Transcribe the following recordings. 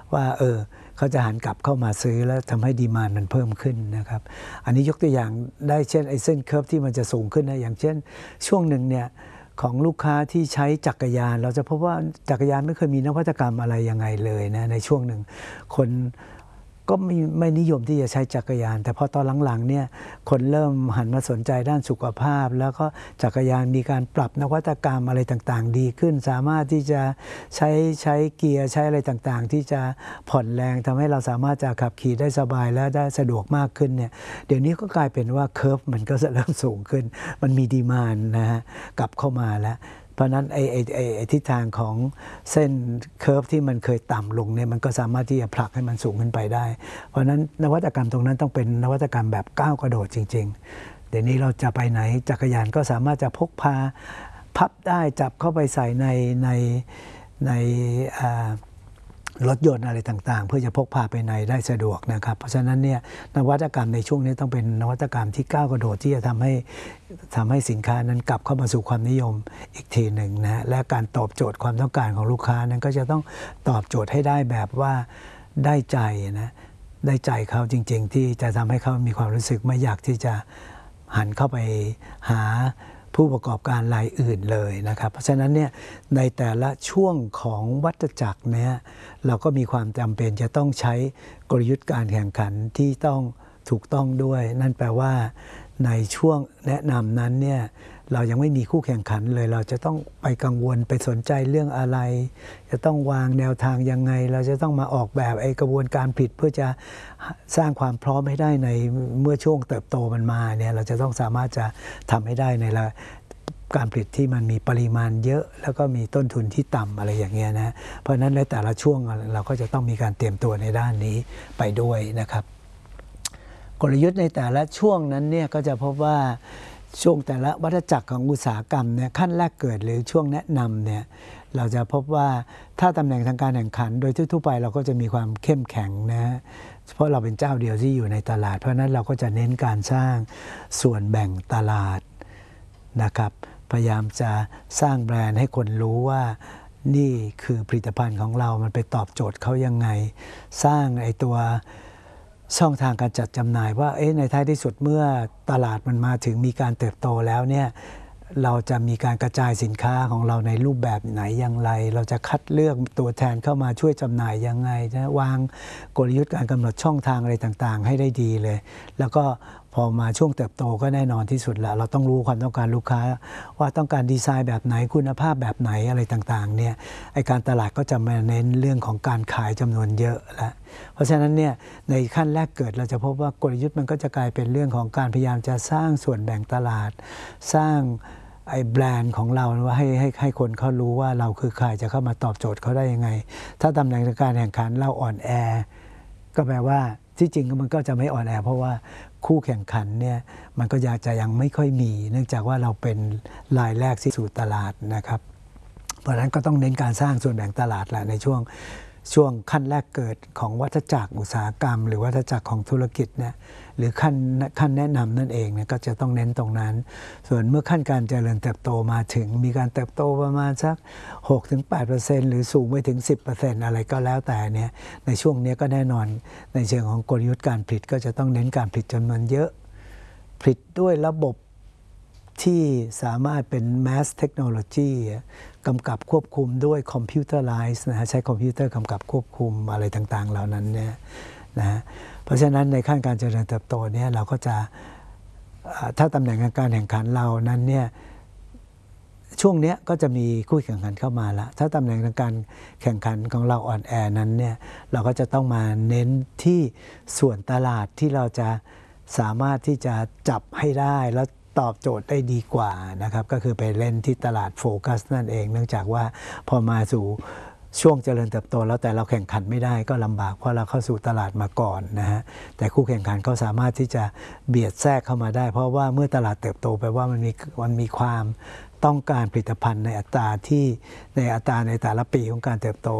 ว่าเขาจะหันกลับเข้ามาซื้อแล้วทำให้ดีมานด์มันเพิ่มขึ้นนะครับอันนี้ยกตัวอย่างได้เช่นไอ้เส้นเคิร์ฟที่มันจะสูงขึ้นนะอย่างเช่นช่วงหนึ่งเนี่ยของลูกค้าที่ใช้จักรยานเราจะพบว่าจักรยานไม่เคยมีนวัตกรรมอะไรยังไงเลยนะในช่วงหนึ่งคนก็ไม่นิยมที่จะใช้จักรยานแต่พอตอนหลังๆเนี่ยคนเริ่มหันมาสนใจด้านสุขภาพแล้วก็จักรยานมีการปรับนวัตกรรมอะไรต่างๆดีขึ้นสามารถที่จะใช้เกียร์ใช้อะไรต่างๆที่จะผ่อนแรงทำให้เราสามารถจะขับขี่ได้สบายและได้สะดวกมากขึ้นเนี่ยเดี๋ยวนี้ก็กลายเป็นว่าเคิร์ฟมันก็จะเริ่มสูงขึ้นมันมีดีมานด์นะฮะกลับเข้ามาแล้วเพราะนั้นไอ้ทิศทางของเส้นเคิร์ฟที่มันเคยต่ำลงเนี่ยมันก็สามารถที่จะผลักให้มันสูงขึ้นไปได้เพราะนั้นนวัตกรรมตรงนั้นต้องเป็นนวัตกรรมแบบก้าวกระโดดจริงๆเดี๋ยวนี้เราจะไปไหนจักรยานก็สามารถจะพกพาพับได้จับเข้าไปใส่ในรถยนต์อะไรต่างๆเพื่อจะพกพาไปไหนได้สะดวกนะครับเพราะฉะนั้นเนี่ยนวัตกรรมในช่วงนี้ต้องเป็นนวัตกรรมที่ก้าวกระโดดที่จะทำให้สินค้านั้นกลับเข้ามาสู่ความนิยมอีกทีหนึ่งนะและการตอบโจทย์ความต้องการของลูกค้านั้นก็จะต้องตอบโจทย์ให้ได้แบบว่าได้ใจนะได้ใจเขาจริงๆที่จะทำให้เขามีความรู้สึกไม่อยากที่จะหันเข้าไปหาผู้ประกอบการรายอื่นเลยนะครับเพราะฉะนั้นเนี่ยในแต่ละช่วงของวัฏจักรเนี่ยเราก็มีความจำเป็นจะต้องใช้กลยุทธ์การแข่งขันที่ต้องถูกต้องด้วยนั่นแปลว่าในช่วงแนะนำนั้นเนี่ยเรายังไม่มีคู่แข่งขันเลยเราจะต้องไปกังวลไปสนใจเรื่องอะไรจะต้องวางแนวทางยังไงเราจะต้องมาออกแบบไอ้กระบวนการผลิตเพื่อจะสร้างความพร้อมให้ได้ในเมื่อช่วงเติบโตมันมาเนี่ยเราจะต้องสามารถจะทำให้ได้ในการผลิตที่มันมีปริมาณเยอะแล้วก็มีต้นทุนที่ต่ำอะไรอย่างเงี้ยนะเพราะฉะนั้นในแต่ละช่วงเราก็จะต้องมีการเตรียมตัวในด้านนี้ไปด้วยนะครับกลยุทธ์ในแต่ละช่วงนั้นเนี่ยก็จะพบว่าช่วงแต่ละวัฏจักรของอุตสาหกรรมเนี่ยขั้นแรกเกิดหรือช่วงแนะนำเนี่ยเราจะพบว่าถ้าตำแหน่งทางการแข่งขันโดยทั่วไปเราก็จะมีความเข้มแข็งนะเพราะเราเป็นเจ้าเดียวที่อยู่ในตลาดเพราะนั้นเราก็จะเน้นการสร้างส่วนแบ่งตลาดนะครับพยายามจะสร้างแบรนด์ให้คนรู้ว่านี่คือผลิตภัณฑ์ของเรามันไปตอบโจทย์เขายังไงสร้างไอ้ตัวช่องทางการจัดจำหน่ายว่าในท้ายที่สุดเมื่อตลาดมันมาถึงมีการเติบโตแล้วเนี่ยเราจะมีการกระจายสินค้าของเราในรูปแบบไหนอย่างไรเราจะคัดเลือกตัวแทนเข้ามาช่วยจำหน่ายยังไงนะวางกลยุทธ์การกำหนดช่องทางอะไรต่างๆให้ได้ดีเลยแล้วก็พอมาช่วงเติบโตก็แน่นอนที่สุดแล้วเราต้องรู้ความต้องการลูกค้าว่าต้องการดีไซน์แบบไหนคุณภาพแบบไหนอะไรต่างๆเนี่ยไอ้การตลาดก็จะมาเน้นเรื่องของการขายจำนวนเยอะแล้วเพราะฉะนั้นเนี่ยในขั้นแรกเกิดเราจะพบว่ากลยุทธ์มันก็จะกลายเป็นเรื่องของการพยายามจะสร้างส่วนแบ่งตลาดสร้างไอ้แบรนด์ของเราว่าให้คนเขารู้ว่าเราคือใครจะเข้ามาตอบโจทย์เขาได้ยังไงถ้าตำแหน่งการแข่งขันเราอ่อนแอก็แปลว่าที่จริงมันก็จะไม่อ่อนแอเพราะว่าคู่แข่งขันเนี่ยมันก็ยังไม่ค่อยมีเนื่องจากว่าเราเป็นรายแรกที่สู่ตลาดนะครับเพราะฉะนั้นก็ต้องเน้นการสร้างส่วนแบ่งตลาดแหละในช่วงขั้นแรกเกิดของวัฏจักรอุตสาหกรรมหรือวัฏจักรของธุรกิจเนี่ยหรือขั้นแนะนำนั่นเองเนี่ยก็จะต้องเน้นตรงนั้นส่วนเมื่อขั้นการเจริญเติบโตมาถึงมีการเติบโตประมาณสัก 6-8% หรือสูงไปถึง 10% อะไรก็แล้วแต่เนี่ยในช่วงนี้ก็แน่นอนในเชิงของกลยุทธ์การผลิตก็จะต้องเน้นการผลิตจำนวนเยอะผลิตด้วยระบบที่สามารถเป็น mass technology กำกับควบคุมด้วยคอมพิวเตอร์ไลซ์นะฮะใช้คอมพิวเตอร์กำกับควบคุมอะไรต่างๆเหล่านั้นเนี่ยนะเพราะฉะนั้นในขั้นการเจริญเติบโตเนี่ยเราก็จะถ้าตำแหน่งการแข่งขันเรานั้นเนี่ยช่วงนี้ก็จะมีคู่แข่งขันเข้ามาละถ้าตำแหน่งการแข่งขันของเราอ่อนแอนั้นเนี่ยเราก็จะต้องมาเน้นที่ส่วนตลาดที่เราจะสามารถที่จะจับให้ได้แล้วตอบโจทย์ได้ดีกว่านะครับก็คือไปเล่นที่ตลาดโฟกัสนั่นเองเนื่องจากว่าพอมาสู่ช่วงเจริญเติบโตแล้วแต่เราแข่งขันไม่ได้ก็ลำบากเพราะเราเข้าสู่ตลาดมาก่อนนะฮะแต่คู่แข่งขันก็สามารถที่จะเบียดแทรกเข้ามาได้เพราะว่าเมื่อตลาดเติบโตแปลว่ามันมีความต้องการผลิตภัณฑ์ในอัตราในแต่ละปีของการเติบโต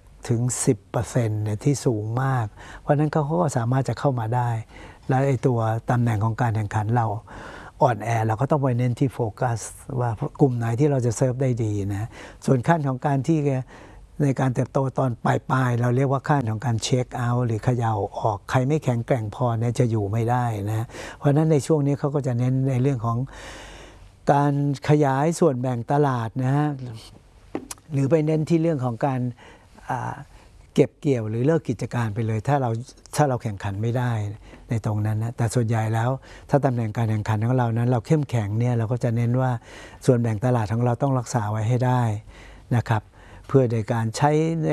6-10% เนี่ยที่สูงมากเพราะนั้นเขาก็สามารถจะเข้ามาได้และไอ้ตัวตำแหน่งของการแข่งขันเราอ่อนแอเราก็ต้องไปเน้นที่โฟกัสว่ากลุ่มไหนที่เราจะเซิร์ฟได้ดีนะส่วนขั้นของการที่ในการเติบโตตอนปลายๆเราเรียกว่าขั้นของการเช็คเอาท์หรือเขย่าออกใครไม่แข็งแกร่งพอเนี่ยจะอยู่ไม่ได้นะเพราะฉะนั้นในช่วงนี้เขาก็จะเน้นในเรื่องของการขยายส่วนแบ่งตลาดนะฮะหรือไปเน้นที่เรื่องของการเก็บเกี่ยวหรือเลิกกิจการไปเลยถ้าเราแข่งขันไม่ได้ในตรงนั้นนะแต่ส่วนใหญ่แล้วถ้าตำแหน่งการแข่งขันของเรานั้นเราเข้มแข็งเนี่ยเราก็จะเน้นว่าส่วนแบ่งตลาดของเราต้องรักษาไว้ให้ได้นะครับเพื่อในการใช้